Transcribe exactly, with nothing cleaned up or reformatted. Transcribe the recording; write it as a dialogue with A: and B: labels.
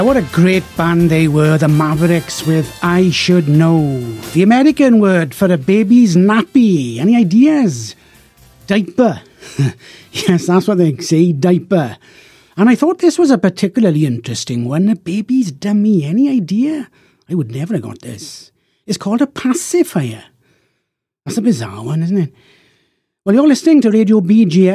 A: What a great band they were, the Mavericks, with I Should Know. The American word for a baby's nappy. Any ideas? Diaper. Yes, that's what they say, diaper. And I thought this was a particularly interesting one, a baby's dummy. Any idea? I would never have got this. It's called a pacifier. That's a bizarre one, isn't it? Well, you're listening to Radio B G